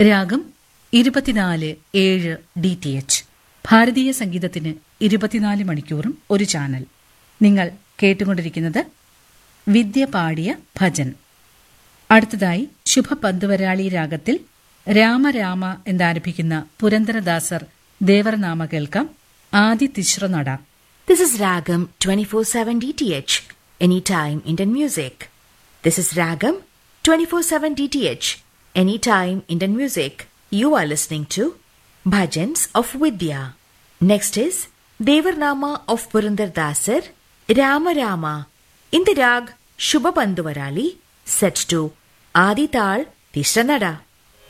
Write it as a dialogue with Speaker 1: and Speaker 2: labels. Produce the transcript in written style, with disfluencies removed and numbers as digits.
Speaker 1: രാഗം 24/7 DTH. ഭാരതീയ സംഗീതത്തിന് 24 മണിക്കൂറും ഒരു ചാനൽ. നിങ്ങൾ കേട്ടുകൊണ്ടിരിക്കുന്നത് വിദ്യ പാടിയ ഭജൻ. അടുത്തതായി ശുഭപന്തുവരാളി രാഗത്തിൽ രാമരാമ എന്നാരംഭിക്കുന്ന പുരന്ദരദാസർ ദേവർനാമ കേൾക്കാം. ആദി തിശ്ര നട.
Speaker 2: This is Ragam 24/7 DTH, anytime Indian music. This is Ragam 24/7 DTH, anytime Indian music. You are listening to Bhajans of Vidya. Next is Devarnama of Purandardasar, Rama Rama, in the rag Shubha Panduvarali, set to Adi Tal Tishranada.